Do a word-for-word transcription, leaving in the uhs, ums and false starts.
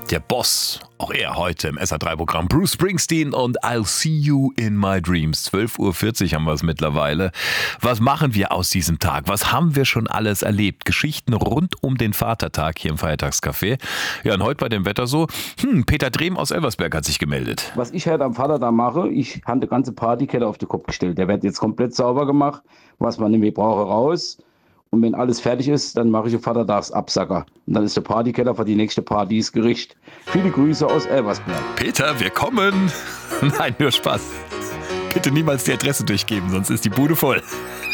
Der Boss, auch er heute im S R drei Programm. Bruce Springsteen und I'll See You in My Dreams. zwölf Uhr vierzig haben wir es mittlerweile. Was machen wir aus diesem Tag? Was haben wir schon alles erlebt? Geschichten rund um den Vatertag hier im Feiertagscafé. Ja, und heute bei dem Wetter so, hm, Peter Drehm aus Elversberg hat sich gemeldet. Was ich heute am Vatertag mache, ich habe die ganze Partykette auf den Kopf gestellt. Der wird jetzt komplett sauber gemacht, was man nicht mehr brauche, raus. Und wenn alles fertig ist, dann mache ich einen Vatertagsabsacker. Und dann ist der Partykeller für die nächste Party das Gericht. Viele Grüße aus Elversberg. Peter, wir kommen. Nein, nur Spaß. Bitte niemals die Adresse durchgeben, sonst ist die Bude voll.